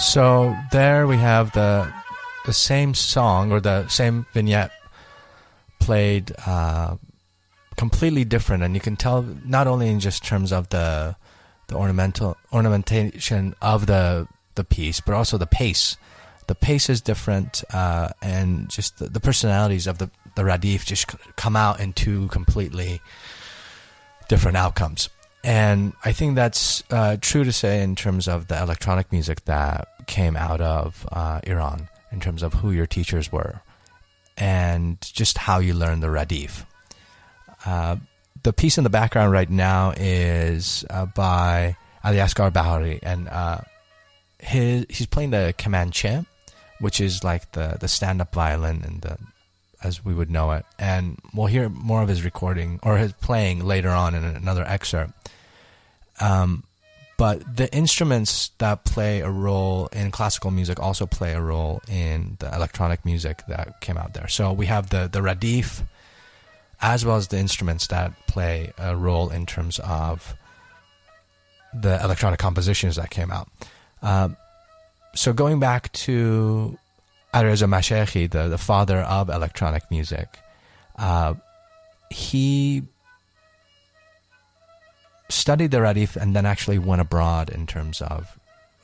So there we have the same song or the same vignette played completely different, and you can tell not only in just terms of the ornamentation of the piece, but also the pace. The pace is different, and just the personalities of the radif just come out in two completely different outcomes. And I think that's true to say in terms of the electronic music that came out of Iran, in terms of who your teachers were and just how you learn the radif. The piece in the background right now is by Aliasgar Bahari, and he's playing the kemanche, which is like the stand-up violin and as we would know it. And we'll hear more of his recording or his playing later on in another excerpt. But the instruments that play a role in classical music also play a role in the electronic music that came out there. So we have the radif, as well as the instruments that play a role in terms of the electronic compositions that came out. So going back to Alireza Mashayekhi, the father of electronic music, he studied the radif and then actually went abroad in terms of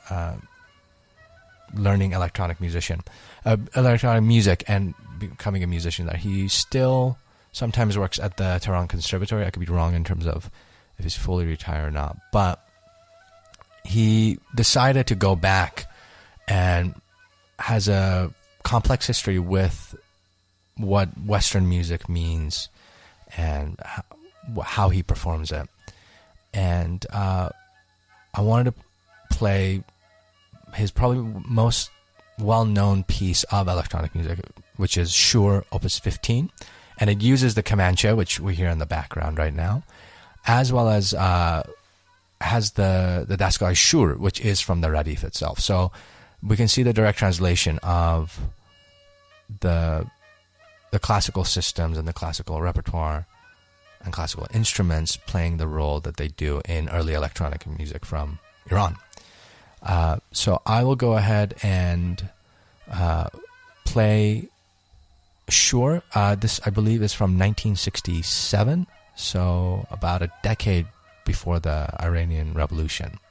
learning electronic music and becoming a musician there. He still sometimes works at the Tehran Conservatory. I could be wrong in terms of if he's fully retired or not. But he decided to go back and has a complex history with what Western music means and how he performs it. And I wanted to play his probably most well-known piece of electronic music, which is Shur, Opus 15. And it uses the kemanche, which we hear in the background right now, as well as has the Dastgah Shur, which is from the radif itself. So we can see the direct translation of the classical systems and the classical repertoire and classical instruments playing the role that they do in early electronic music from Iran. So I will go ahead and play Shur. This, I believe, is from 1967, so about a decade before the Iranian Revolution.